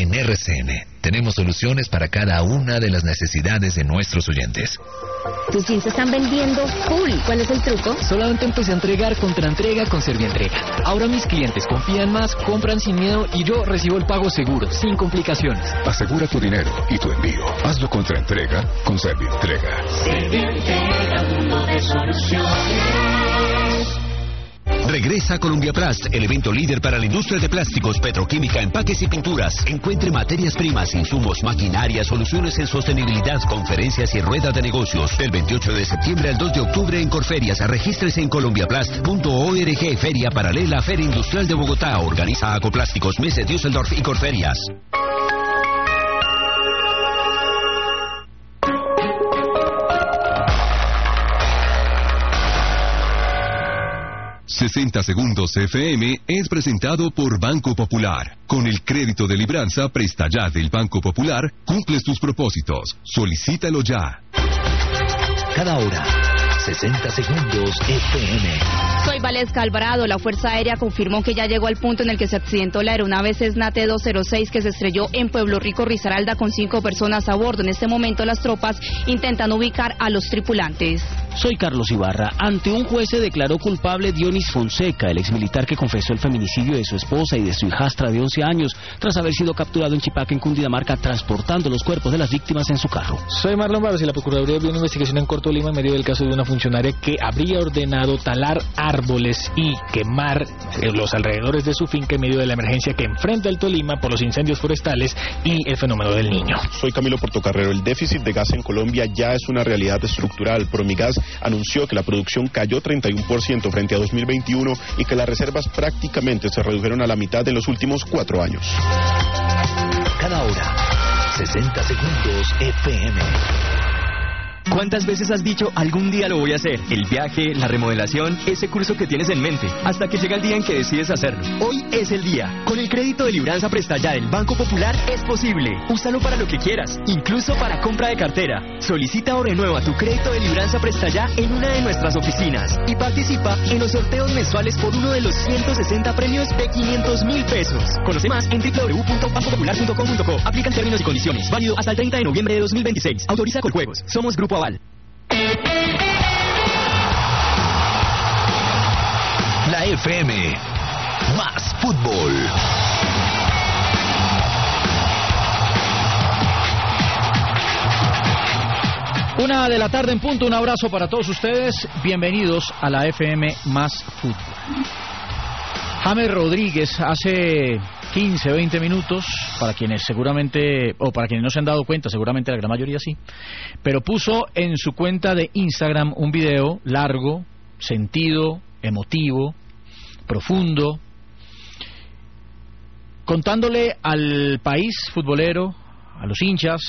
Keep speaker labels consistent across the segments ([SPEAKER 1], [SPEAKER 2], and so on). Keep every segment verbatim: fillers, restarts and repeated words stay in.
[SPEAKER 1] En R C N tenemos soluciones para cada una de las necesidades de nuestros oyentes.
[SPEAKER 2] Tus jeans se están vendiendo full. ¿Cuál es el truco?
[SPEAKER 3] Solamente empecé a entregar Contraentrega con Servientrega. Ahora mis clientes confían más, compran sin miedo y yo recibo el pago seguro, sin complicaciones.
[SPEAKER 4] Asegura tu dinero y tu envío. Hazlo Contraentrega con Servientrega.
[SPEAKER 5] Servientrega, mundo de soluciones.
[SPEAKER 6] Regresa Colombiaplast, el evento líder para la industria de plásticos, petroquímica, empaques y pinturas. Encuentre materias primas, insumos, maquinaria, soluciones en sostenibilidad, conferencias y rueda de negocios. Del veintiocho de septiembre al dos de octubre en Corferias. Regístrese en colombiaplast punto org. Feria paralela, Feria Industrial de Bogotá. Organiza Acoplásticos, Messe, Düsseldorf y Corferias.
[SPEAKER 4] sesenta Segundos F M es presentado por Banco Popular. Con el crédito de libranza Presta Ya del Banco Popular, cumples tus propósitos. Solicítalo ya.
[SPEAKER 1] Cada hora, sesenta Segundos F M.
[SPEAKER 7] Soy Valesca Alvarado. La Fuerza Aérea confirmó que ya llegó al punto en el que se accidentó la aeronave Cessna T doscientos seis que se estrelló en Pueblo Rico, Risaralda, con cinco personas a bordo. En este momento las tropas intentan ubicar a los tripulantes.
[SPEAKER 8] Soy Carlos Ibarra. Ante un juez se declaró culpable Dionis Fonseca, el exmilitar que confesó el feminicidio de su esposa y de su hijastra de once años, tras haber sido capturado en Chipaque, en Cundinamarca, transportando los cuerpos de las víctimas en su carro.
[SPEAKER 9] Soy Marlon Barros y la Procuraduría abrió una investigación en Corto Lima en medio del caso de una funcionaria que habría ordenado talar árboles y quemar los alrededores de su finca en medio de la emergencia que enfrenta el Tolima por los incendios forestales y el fenómeno del Niño.
[SPEAKER 10] Soy Camilo Portocarrero. El déficit de gas en Colombia ya es una realidad estructural. Promigas anunció que la producción cayó treinta y uno por ciento frente a dos mil veintiuno y que las reservas prácticamente se redujeron a la mitad en los últimos cuatro años.
[SPEAKER 1] Cada hora, sesenta Segundos F M.
[SPEAKER 11] ¿Cuántas veces has dicho algún día lo voy a hacer? El viaje, la remodelación, ese curso que tienes en mente, hasta que llega el día en que decides hacerlo. Hoy es el día. Con el crédito de libranza Presta Ya del Banco Popular es posible. Úsalo para lo que quieras, incluso para compra de cartera. Solicita o renueva tu crédito de libranza Presta Ya en una de nuestras oficinas y participa en los sorteos mensuales por uno de los ciento sesenta premios de quinientos mil pesos. Conoce más en doble u doble u doble u punto banco popular punto com punto co. Aplican términos y condiciones. Válido hasta el treinta de noviembre de dos mil veintiséis. Autoriza Coljuegos. Somos Grupo Aval.
[SPEAKER 1] La F M, más fútbol.
[SPEAKER 12] Una de la tarde en punto, un abrazo para todos ustedes, bienvenidos a la F M más fútbol. James Rodríguez hace quince, veinte minutos, para quienes seguramente, o para quienes no se han dado cuenta, seguramente la gran mayoría sí, pero puso en su cuenta de Instagram un video largo, sentido, emotivo, profundo, contándole al país futbolero, a los hinchas,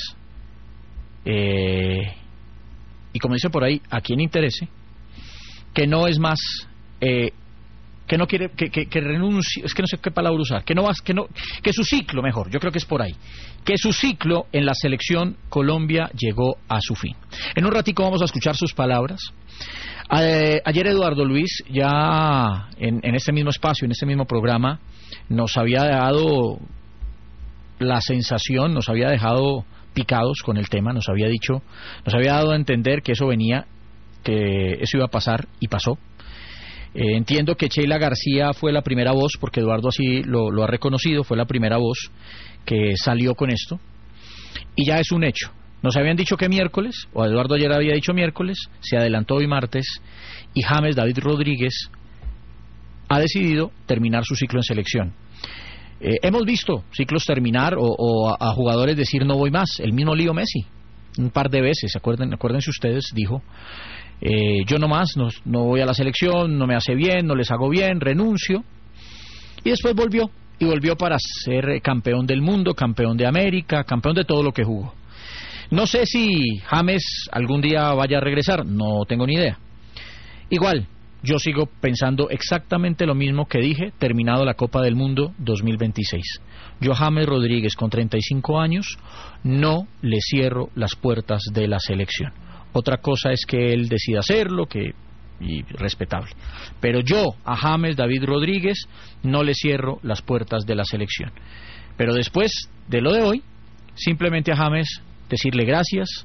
[SPEAKER 12] eh, y como dice por ahí, a quien interese, que no es más... Eh, que no quiere, que, que, que renuncie, es que no sé qué palabra usar, que no va, que no, que su ciclo, mejor, yo creo que es por ahí, que su ciclo en la selección Colombia llegó a su fin. En un ratico vamos a escuchar sus palabras. Eh, ayer Eduardo Luis, ya en, en este mismo espacio, en este mismo programa, nos había dado la sensación, nos había dejado picados con el tema, nos había dicho, nos había dado a entender que eso venía, que eso iba a pasar y pasó. Eh, entiendo que Sheila García fue la primera voz, porque Eduardo así lo, lo ha reconocido, fue la primera voz que salió con esto, y ya es un hecho. Nos habían dicho que miércoles, o Eduardo ayer había dicho miércoles, se adelantó hoy martes, y James David Rodríguez ha decidido terminar su ciclo en selección. Eh, hemos visto ciclos terminar, o, o a, a jugadores decir no voy más. El mismo Leo Messi, un par de veces, acuerden, acuérdense ustedes, dijo... Eh, yo no más, no, no voy a la selección, no me hace bien, no les hago bien, renuncio. Y después volvió, y volvió para ser campeón del mundo, campeón de América, campeón de todo lo que jugó. No sé si James algún día vaya a regresar, no tengo ni idea. Igual, yo sigo pensando exactamente lo mismo que dije, terminado la Copa del Mundo dos mil veintiséis. Yo a James Rodríguez, con treinta y cinco años, no le cierro las puertas de la selección. Otra cosa es que él decida hacerlo, que y respetable. Pero yo a James David Rodríguez no le cierro las puertas de la selección. Pero después de lo de hoy, simplemente a James decirle gracias.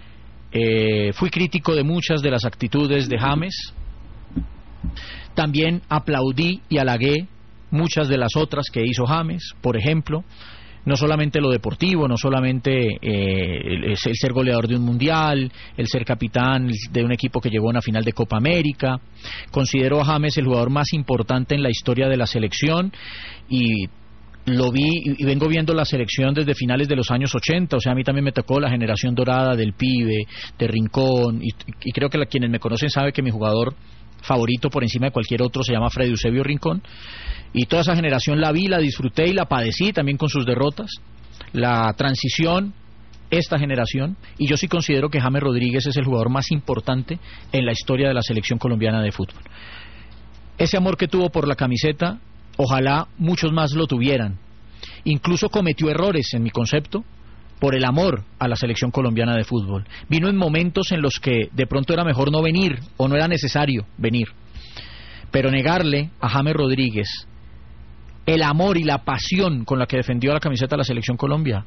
[SPEAKER 12] Eh, fui crítico de muchas de las actitudes de James. También aplaudí y halagué muchas de las otras que hizo James, por ejemplo, no solamente lo deportivo, no solamente eh, el, el ser goleador de un mundial, el ser capitán de un equipo que llegó a una final de Copa América. Considero a James el jugador más importante en la historia de la selección y lo vi y vengo viendo la selección desde finales de los años ochenta, o sea, a mí también me tocó la generación dorada del Pibe, de Rincón, y, y creo que la, quienes me conocen saben que mi jugador favorito por encima de cualquier otro se llama Freddy Eusebio Rincón, y toda esa generación la vi, la disfruté y la padecí también con sus derrotas. La transición, esta generación, y yo sí considero que James Rodríguez es el jugador más importante en la historia de la selección colombiana de fútbol. Ese amor que tuvo por la camiseta, ojalá muchos más lo tuvieran. Incluso cometió errores en mi concepto por el amor a la selección colombiana de fútbol. Vino en momentos en los que de pronto era mejor no venir o no era necesario venir. Pero negarle a James Rodríguez el amor y la pasión con la que defendió la camiseta de la selección Colombia,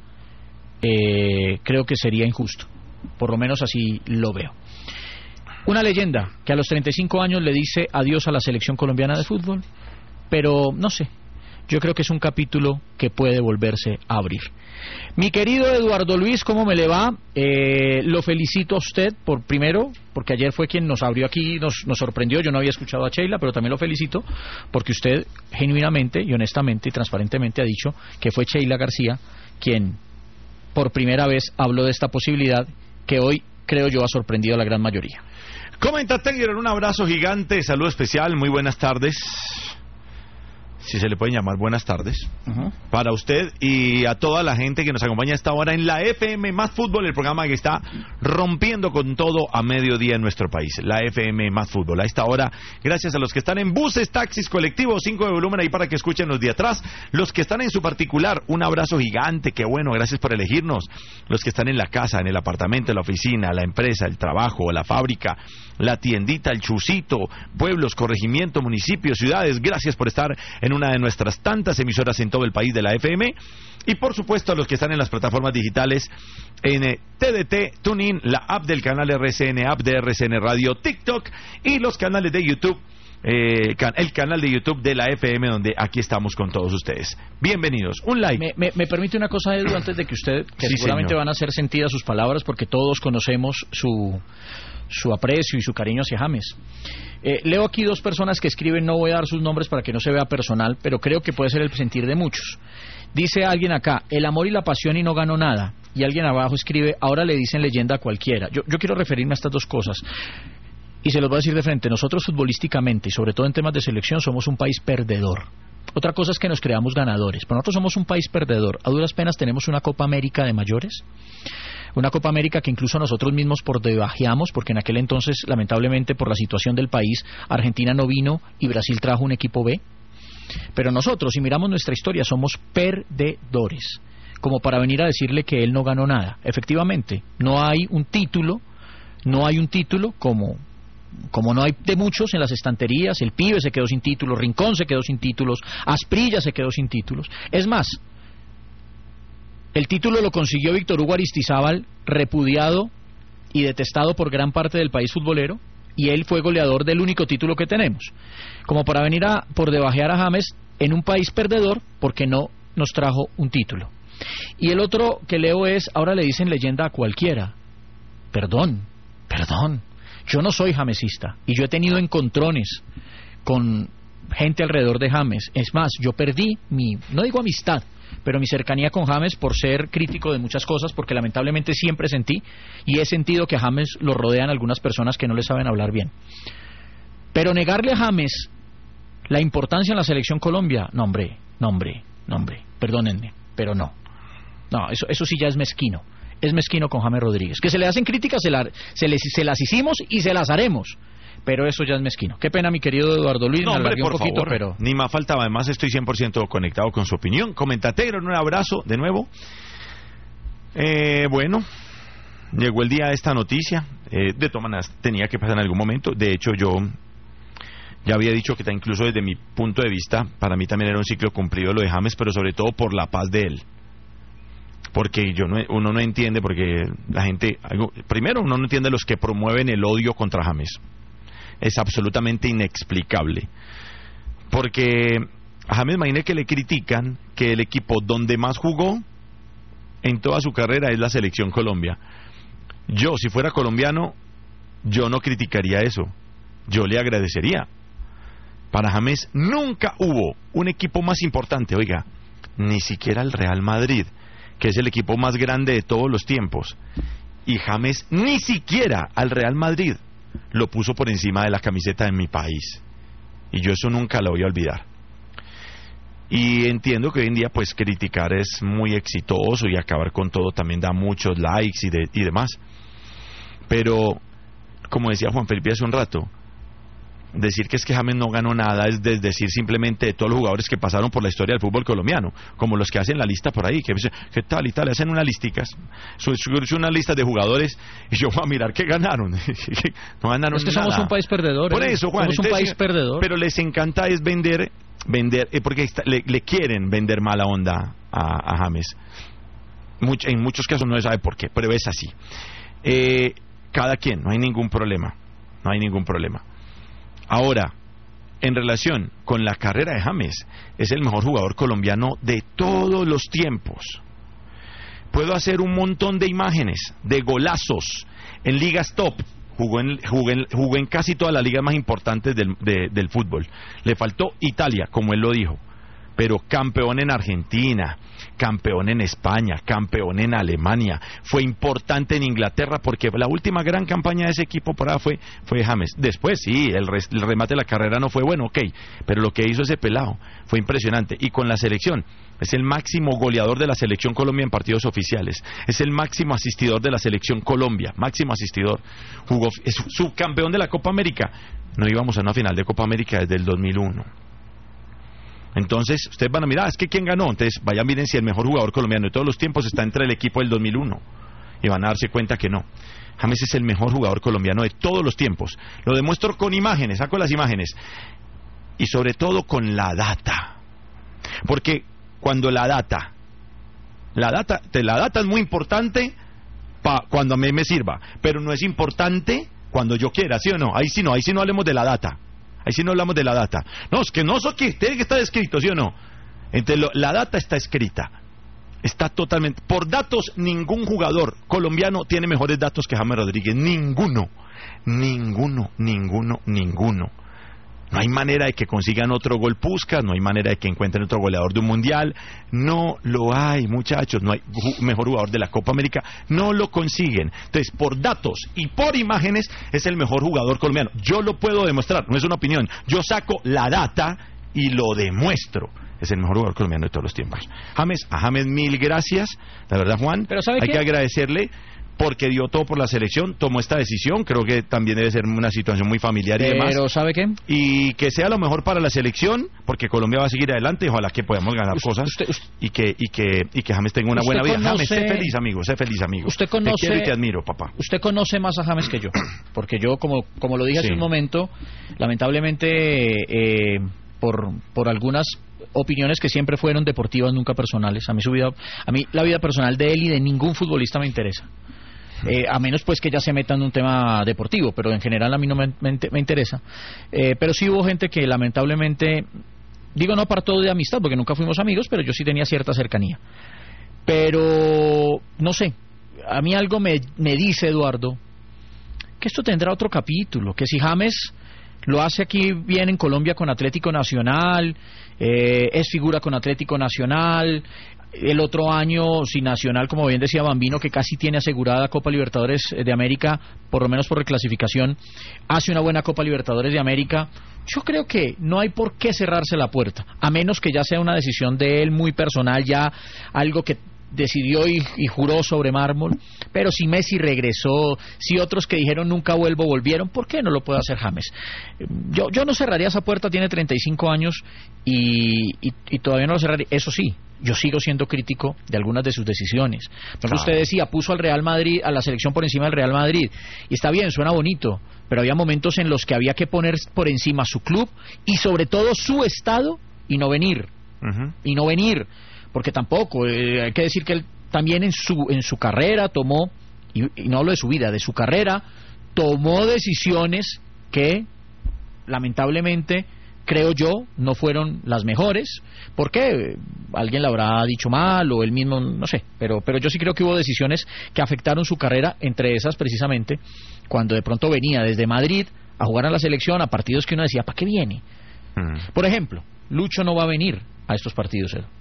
[SPEAKER 12] eh, creo que sería injusto. Por lo menos así lo veo. Una leyenda que a los treinta y cinco años le dice adiós a la selección colombiana de fútbol, pero no sé, yo creo que es un capítulo que puede volverse a abrir. Mi querido Eduardo Luis, ¿cómo me le va? Eh, lo felicito a usted por primero, porque ayer fue quien nos abrió aquí, nos, nos sorprendió. Yo no había escuchado a Sheila, pero también lo felicito porque usted genuinamente y honestamente y transparentemente ha dicho que fue Sheila García quien por primera vez habló de esta posibilidad que hoy, creo yo, ha sorprendido a la gran mayoría.
[SPEAKER 13] Comenta Taylor, un abrazo gigante, saludo especial, muy buenas tardes. Si se le pueden llamar buenas tardes, uh-huh, para usted y a toda la gente que nos acompaña a esta hora en la F M Más Fútbol, el programa que está rompiendo con todo a mediodía en nuestro país, la F M Más Fútbol. A esta hora, gracias a los que están en buses, taxis, colectivos, cinco de volumen ahí para que escuchen los de atrás, los que están en su particular, un abrazo gigante, qué bueno, gracias por elegirnos, los que están en la casa, en el apartamento, en la oficina, la empresa, el trabajo, la fábrica, la tiendita, el chucito, pueblos, corregimiento, municipios, ciudades, gracias por estar en una de nuestras tantas emisoras en todo el país de la F M, y por supuesto a los que están en las plataformas digitales en eh, T D T, TuneIn, la app del canal R C N, app de R C N Radio, TikTok y los canales de YouTube, eh, can, el canal de YouTube de la F M, donde aquí estamos con todos ustedes. Bienvenidos, un like.
[SPEAKER 12] Me, me, me permite una cosa, Edu, antes de que usted, que
[SPEAKER 13] sí,
[SPEAKER 12] seguramente
[SPEAKER 13] señor.
[SPEAKER 12] Van a hacer sentidas sus palabras porque todos conocemos su su aprecio y su cariño hacia James. Eh, leo aquí dos personas que escriben, no voy a dar sus nombres para que no se vea personal, pero creo que puede ser el sentir de muchos. Dice alguien acá, el amor y la pasión y no ganó nada. Y alguien abajo escribe, ahora le dicen leyenda a cualquiera. Yo, yo quiero referirme a estas dos cosas. Y se los voy a decir de frente, nosotros futbolísticamente y sobre todo en temas de selección somos un país perdedor. Otra cosa es que nos creamos ganadores, pero nosotros somos un país perdedor. A duras penas tenemos una Copa América de mayores, una Copa América que incluso nosotros mismos por debajeamos, porque en aquel entonces, lamentablemente, por la situación del país, Argentina no vino y Brasil trajo un equipo B. Pero nosotros, si miramos nuestra historia, somos perdedores, como para venir a decirle que él no ganó nada. Efectivamente, no hay un título, no hay un título como... como no hay de muchos en las estanterías. El Pibe se quedó sin títulos, Rincón se quedó sin títulos, Asprilla se quedó sin títulos. Es más, el título lo consiguió Víctor Hugo Aristizábal, repudiado y detestado por gran parte del país futbolero, y él fue goleador del único título que tenemos. Como para venir a por debajear a James en un país perdedor porque no nos trajo un título. Y el otro que leo es, ahora le dicen leyenda a cualquiera. Perdón, perdón. Yo no soy jamesista y yo he tenido encontrones con gente alrededor de James. Es más, yo perdí mi, no digo amistad, pero mi cercanía con James por ser crítico de muchas cosas, porque lamentablemente siempre sentí y he sentido que a James lo rodean algunas personas que no le saben hablar bien. Pero negarle a James la importancia en la selección Colombia, no hombre, no hombre, no hombre, perdónenme, pero no. No, eso, eso sí ya es mezquino. Es mezquino con James Rodríguez. Que se le hacen críticas, se, la, se, les, se las hicimos y se las haremos. Pero eso ya es mezquino. Qué pena, mi querido Eduardo Luis.
[SPEAKER 13] No,
[SPEAKER 12] me
[SPEAKER 13] hombre, por
[SPEAKER 12] un poquito,
[SPEAKER 13] favor,
[SPEAKER 12] pero...
[SPEAKER 13] ni más faltaba. Además, estoy cien por ciento conectado con su opinión. Comentatero, un abrazo de nuevo. Eh, bueno, llegó el día de esta noticia. Eh, de todas maneras, tenía que pasar en algún momento. De hecho, yo Ya había dicho que incluso desde mi punto de vista, para mí también era un ciclo cumplido lo de James, pero sobre todo por la paz de él. Porque yo no, uno no entiende, porque la gente, algo, primero uno no entiende los que promueven el odio contra James. Es absolutamente inexplicable. Porque a James, imagínate que le critican que el equipo donde más jugó en toda su carrera es la Selección Colombia. Yo, si fuera colombiano, yo no criticaría eso. Yo le agradecería. Para James nunca hubo un equipo más importante, oiga, ni siquiera el Real Madrid, que es el equipo más grande de todos los tiempos. Y James ni siquiera al Real Madrid lo puso por encima de la camiseta de mi país. Y yo eso nunca lo voy a olvidar. Y entiendo que hoy en día pues criticar es muy exitoso y acabar con todo también da muchos likes y, de, y demás. Pero, como decía Juan Felipe hace un rato, decir que es que James no ganó nada es de decir simplemente de todos los jugadores que pasaron por la historia del fútbol colombiano, como los que hacen la lista por ahí, que, que tal y tal, hacen unas listicas, son unas listas de jugadores, y yo voy a mirar qué ganaron. No ganaron nada.
[SPEAKER 12] Es que somos
[SPEAKER 13] nada.
[SPEAKER 12] un país perdedor.
[SPEAKER 13] Por
[SPEAKER 12] ¿eh?
[SPEAKER 13] eso, Juan,
[SPEAKER 12] somos un
[SPEAKER 13] entonces,
[SPEAKER 12] país perdedor.
[SPEAKER 13] Pero les encanta es vender, vender eh, porque está, le, le quieren vender mala onda a, a James. Much, en muchos casos no se sabe por qué, pero es así. Eh, cada quien, no hay ningún problema, no hay ningún problema. Ahora, en relación con la carrera de James, es el mejor jugador colombiano de todos los tiempos. Puedo hacer un montón de imágenes, de golazos, en ligas top. Jugó en, jugó en, jugó en casi todas las ligas más importantes del, de, del fútbol. Le faltó Italia, como él lo dijo. Pero campeón en Argentina, campeón en España, campeón en Alemania, fue importante en Inglaterra porque la última gran campaña de ese equipo por ahí fue, fue James. Después sí, el, res, el remate de la carrera no fue bueno, ok, pero lo que hizo ese pelado fue impresionante. Y con la selección, es el máximo goleador de la selección Colombia en partidos oficiales, es el máximo asistidor de la selección Colombia, máximo asistidor, jugó, es subcampeón de la Copa América. No íbamos a una final de Copa América desde el dos mil uno. Entonces, ustedes van a mirar, es que ¿quién ganó? Entonces, vayan, miren si el mejor jugador colombiano de todos los tiempos está entre el equipo del dos mil uno. Y van a darse cuenta que no. James es el mejor jugador colombiano de todos los tiempos. Lo demuestro con imágenes, saco las imágenes. Y sobre todo con la data. Porque cuando la data, la data, la data es muy importante pa, cuando a mí me sirva. Pero no es importante cuando yo quiera, ¿sí o no? Ahí sí no, ahí sí no hablemos de la data. Ahí sí no hablamos de la data. No, es que no, eso que tiene que estar escrito, ¿sí o no? Entonces, lo, la data está escrita. Está totalmente... Por datos, ningún jugador colombiano tiene mejores datos que James Rodríguez. Ninguno. Ninguno, ninguno, ninguno. No hay manera de que consigan otro gol Puskás, no hay manera de que encuentren otro goleador de un mundial. No lo hay, muchachos. No hay ju- mejor jugador de la Copa América. No lo consiguen. Entonces, por datos y por imágenes, es el mejor jugador colombiano. Yo lo puedo demostrar, no es una opinión. Yo saco la data y lo demuestro. Es el mejor jugador colombiano de todos los tiempos. James, a James mil gracias. La verdad, Juan,
[SPEAKER 12] ¿Pero sabe
[SPEAKER 13] hay
[SPEAKER 12] qué?
[SPEAKER 13] que agradecerle porque dio todo por la selección, tomó esta decisión, creo que también debe ser una situación muy familiar y
[SPEAKER 12] Pero,
[SPEAKER 13] demás.
[SPEAKER 12] Pero ¿sabe qué?
[SPEAKER 13] Y que sea lo mejor para la selección, porque Colombia va a seguir adelante y ojalá que podamos ganar
[SPEAKER 12] usted,
[SPEAKER 13] cosas
[SPEAKER 12] usted, usted,
[SPEAKER 13] y que y que y que James tenga una buena vida.
[SPEAKER 12] Conoce,
[SPEAKER 13] James, sé feliz, amigo, sé feliz, amigo.
[SPEAKER 12] Usted conoce,
[SPEAKER 13] te quiero y te admiro, papá.
[SPEAKER 12] Usted conoce más a James que yo, porque yo, como como lo dije hace
[SPEAKER 13] Sí.
[SPEAKER 12] un momento, lamentablemente, eh, por por algunas opiniones que siempre fueron deportivas, nunca personales. A mí su vida, a mí la vida personal de él y de ningún futbolista me interesa. Eh, a menos pues que ya se metan en un tema deportivo, pero en general a mí no me, me, me interesa. Eh, pero sí hubo gente que lamentablemente, digo no apartó de amistad, porque nunca fuimos amigos, pero yo sí tenía cierta cercanía. Pero, no sé, a mí algo me, me dice, Eduardo, que esto tendrá otro capítulo, que si James lo hace aquí bien en Colombia con Atlético Nacional, eh, es figura con Atlético Nacional, el otro año si Nacional, como bien decía Bambino, que casi tiene asegurada Copa Libertadores de América, por lo menos por reclasificación, hace una buena Copa Libertadores de América, yo creo que no hay por qué cerrarse la puerta, a menos que ya sea una decisión de él muy personal, ya algo que decidió y, y juró sobre mármol, pero si Messi regresó, si otros que dijeron nunca vuelvo volvieron, ¿por qué no lo puede hacer James? Yo, yo no cerraría esa puerta, tiene treinta y cinco años y, y, y todavía no lo cerraría. Eso sí, yo sigo siendo crítico de algunas de sus decisiones. Porque claro, usted decía, puso al Real Madrid, a la selección por encima del Real Madrid, y está bien, suena bonito, pero había momentos en los que había que poner por encima su club y sobre todo su estado y no venir, uh-huh. y no venir, porque tampoco, eh, hay que decir que él también en su en su carrera tomó, y, y no hablo de su vida, de su carrera, tomó decisiones que lamentablemente, creo yo, no fueron las mejores. ¿Por qué? Alguien le habrá dicho mal o él mismo, no sé, pero pero yo sí creo que hubo decisiones que afectaron su carrera, entre esas precisamente cuando de pronto venía desde Madrid a jugar a la selección, a partidos que uno decía, ¿para qué viene? Mm. Por ejemplo, Lucho no va a venir a estos partidos, ¿eh?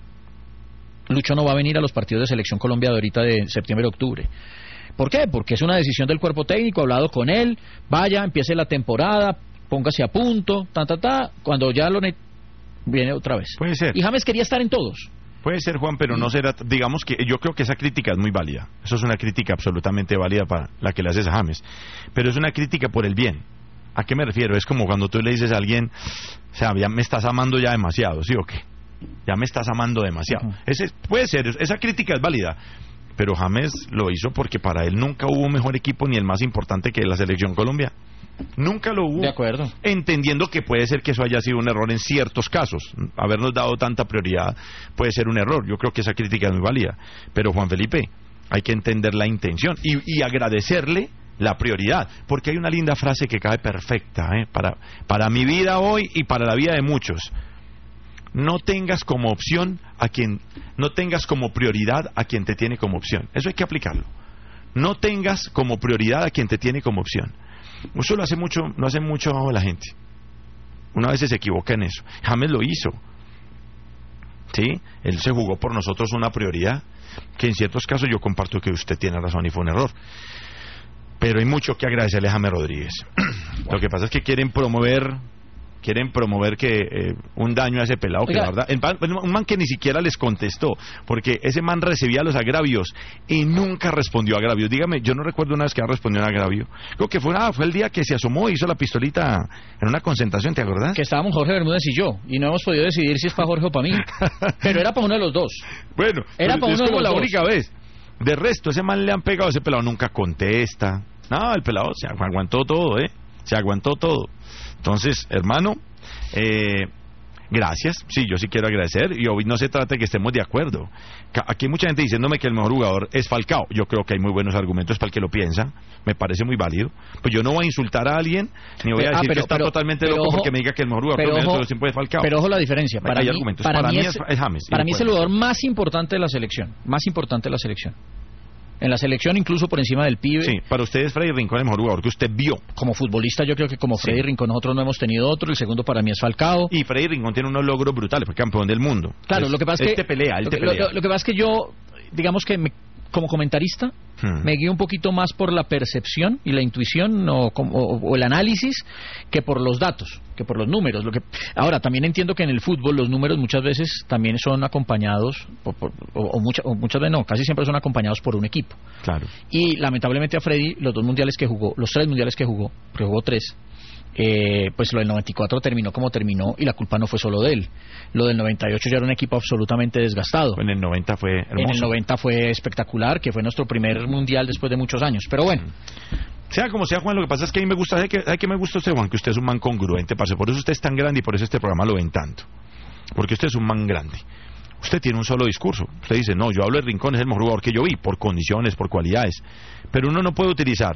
[SPEAKER 12] Lucho no va a venir a los partidos de Selección Colombia de ahorita de septiembre-octubre. ¿Por qué? Porque es una decisión del cuerpo técnico, hablado con él, vaya, empiece la temporada, póngase a punto, ta, ta, ta, cuando ya lo ne- viene otra vez.
[SPEAKER 13] Puede ser.
[SPEAKER 12] Y James quería estar en todos.
[SPEAKER 13] Puede ser, Juan, pero no será, digamos que yo creo que esa crítica es muy válida. Eso es una crítica absolutamente válida para la que le haces a James. Pero es una crítica por el bien. ¿A qué me refiero? Es como cuando tú le dices a alguien, o sea, ya me estás amando ya demasiado, ¿sí o qué? Ya me estás amando demasiado. Uh-huh. Ese puede ser, esa crítica es válida. Pero James lo hizo porque para él nunca hubo un mejor equipo ni el más importante que la Selección Colombia. Nunca lo hubo.
[SPEAKER 12] De acuerdo.
[SPEAKER 13] Entendiendo que puede ser que eso haya sido un error en ciertos casos. Habernos dado tanta prioridad puede ser un error. Yo creo que esa crítica es muy válida. Pero Juan Felipe, hay que entender la intención y, y agradecerle la prioridad. Porque hay una linda frase que cae perfecta, ¿eh? para, para mi vida hoy y para la vida de muchos. No tengas como opción a quien, no tengas como prioridad a quien te tiene como opción. Eso hay que aplicarlo. No tengas como prioridad a quien te tiene como opción. Eso lo hace mucho, lo hace mucho la gente. Una vez se equivoca en eso. James lo hizo. ¿Sí? Él se jugó por nosotros una prioridad, que en ciertos casos yo comparto que usted tiene razón y fue un error. Pero hay mucho que agradecerle a James Rodríguez. Lo que pasa es que quieren promover... quieren promover que eh, un daño a ese pelado, que la verdad, el, un man que ni siquiera les contestó, porque ese man recibía los agravios y nunca respondió a agravios. Dígame, yo no recuerdo una vez que respondió a un agravio. Creo que fue, ah, fue el día que se asomó y hizo la pistolita en una concentración, ¿te acordás?
[SPEAKER 12] Que estábamos Jorge Bermúdez y yo, y no hemos podido decidir si es para Jorge o para mí, pero era para uno de los dos.
[SPEAKER 13] Bueno,
[SPEAKER 12] era para
[SPEAKER 13] es
[SPEAKER 12] uno
[SPEAKER 13] como
[SPEAKER 12] de los
[SPEAKER 13] la
[SPEAKER 12] dos.
[SPEAKER 13] única vez. De resto, ese man le han pegado, ese pelado nunca contesta. No, el pelado se aguantó todo, ¿eh? Se aguantó todo. Entonces, hermano, Eh, gracias, sí, yo sí quiero agradecer y hoy no se trata de que estemos de acuerdo. Aquí hay mucha gente diciéndome que el mejor jugador es Falcao. Yo creo que hay muy buenos argumentos para el que lo piensa, me parece muy válido. Pues yo no voy a insultar a alguien ni voy a decir ah, pero, que está pero, totalmente pero, loco ojo, porque me diga que el mejor jugador pero, ojo, siempre es Falcao.
[SPEAKER 12] Pero ojo la diferencia, para
[SPEAKER 13] hay
[SPEAKER 12] mí,
[SPEAKER 13] argumentos.
[SPEAKER 12] para,
[SPEAKER 13] para
[SPEAKER 12] mí
[SPEAKER 13] mí
[SPEAKER 12] es,
[SPEAKER 13] es James.
[SPEAKER 12] Para mí es el jugador más importante de la selección, más importante de la selección. En la selección incluso por encima del pibe.
[SPEAKER 13] Sí, para ustedes Freddy Rincón es el mejor jugador que usted vio.
[SPEAKER 12] Como futbolista yo creo que como Freddy sí. Rincón nosotros no hemos tenido otro. El segundo para mí es Falcao.
[SPEAKER 13] Y Freddy Rincón tiene unos logros brutales, fue campeón del mundo.
[SPEAKER 12] Claro,
[SPEAKER 13] es,
[SPEAKER 12] lo que pasa es que...
[SPEAKER 13] Él te pelea, él
[SPEAKER 12] lo,
[SPEAKER 13] te pelea.
[SPEAKER 12] Lo, lo, lo que pasa es que yo, digamos que me, como comentarista, hmm. me guío un poquito más por la percepción y la intuición o, o, o el análisis que por los datos, que por los números. Lo que ahora también entiendo que en el fútbol los números muchas veces también son acompañados por, por, o, o, mucha, o muchas veces no, casi siempre son acompañados por un equipo.
[SPEAKER 13] Claro.
[SPEAKER 12] Y lamentablemente a Freddy los dos mundiales que jugó, los tres mundiales que jugó, porque jugó tres. Eh, pues lo del noventa y cuatro terminó como terminó y la culpa no fue solo de él. Lo del noventa y ocho ya era un equipo absolutamente desgastado.
[SPEAKER 13] En el noventa fue hermoso.
[SPEAKER 12] En el noventa fue espectacular, que fue nuestro primer mundial después de muchos años. Pero bueno,
[SPEAKER 13] sea como sea, Juan, lo que pasa es que a mí me gusta, ¿sabe que, ¿sabe que me gusta usted, Juan? Que usted es un man congruente, parce. Por eso usted es tan grande y por eso este programa lo ven tanto. Porque usted es un man grande. Usted tiene un solo discurso. Usted dice, no, yo hablo de Rincón, es el mejor jugador que yo vi, por condiciones, por cualidades. Pero uno no puede utilizar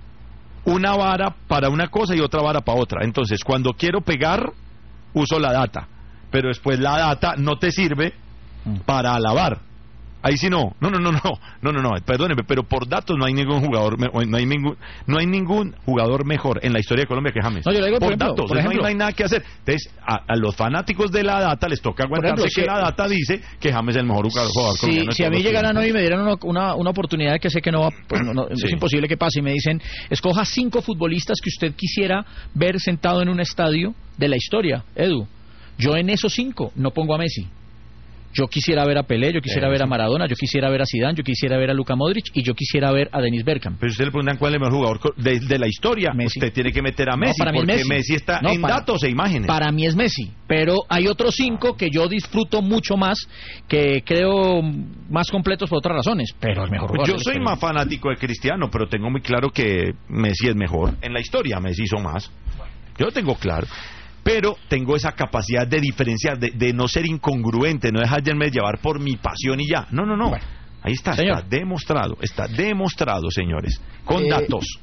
[SPEAKER 13] una vara para una cosa y otra vara para otra. Entonces, cuando quiero pegar, uso la data. Pero después la data no te sirve para alabar. Ahí sí no, no, no, no, no, no, no, no, perdóneme, pero por datos no hay ningún jugador, no hay ningún, no hay ningún jugador mejor en la historia de Colombia que James.
[SPEAKER 12] No, yo le digo,
[SPEAKER 13] por,
[SPEAKER 12] por ejemplo,
[SPEAKER 13] datos,
[SPEAKER 12] por ejemplo,
[SPEAKER 13] no, hay, no hay nada que hacer. Entonces, a, a los fanáticos de la data les toca aguantarse ejemplo, que si, la data dice que James es el mejor jugador
[SPEAKER 12] si,
[SPEAKER 13] colombiano.
[SPEAKER 12] Si a mí llegaran hoy y me dieran una, una, una oportunidad que sé que no va, pues no, no, sí. es imposible que pase, y me dicen, escoja cinco futbolistas que usted quisiera ver sentado en un estadio de la historia, Edu, yo en esos cinco no pongo a Messi. Yo quisiera ver a Pelé, yo quisiera
[SPEAKER 13] Eh,
[SPEAKER 12] ver a
[SPEAKER 13] sí.
[SPEAKER 12] Maradona, yo quisiera ver a Zidane, yo quisiera ver a Luka Modric y yo quisiera ver a Dennis Bergkamp.
[SPEAKER 13] Pero usted le preguntan cuál es el mejor jugador co- de, de la historia.
[SPEAKER 12] Messi.
[SPEAKER 13] Usted tiene que meter a
[SPEAKER 12] No,
[SPEAKER 13] Messi,
[SPEAKER 12] para mí es
[SPEAKER 13] porque
[SPEAKER 12] Messi.
[SPEAKER 13] Messi, está
[SPEAKER 12] No,
[SPEAKER 13] en
[SPEAKER 12] para-
[SPEAKER 13] datos e imágenes.
[SPEAKER 12] Para mí es Messi, pero hay otros cinco que yo disfruto mucho más, que creo más completos por otras razones, pero el mejor
[SPEAKER 13] Pues
[SPEAKER 12] jugador
[SPEAKER 13] yo
[SPEAKER 12] de la
[SPEAKER 13] soy
[SPEAKER 12] historia.
[SPEAKER 13] más fanático de Cristiano, pero tengo muy claro que Messi es mejor. En la historia Messi hizo más. Yo lo tengo claro. Pero tengo esa capacidad de diferenciar, de, de no ser incongruente, no dejarme llevar por mi pasión y ya. No, no, no. Ahí está,
[SPEAKER 12] Señor.
[SPEAKER 13] está demostrado, está demostrado, señores, con
[SPEAKER 12] Eh,
[SPEAKER 13] datos.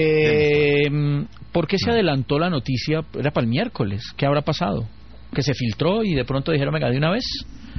[SPEAKER 12] Eh, ¿Por qué se adelantó la noticia? Era para el miércoles. ¿Qué habrá pasado? ¿Que se filtró y de pronto dijeron, venga, de una vez?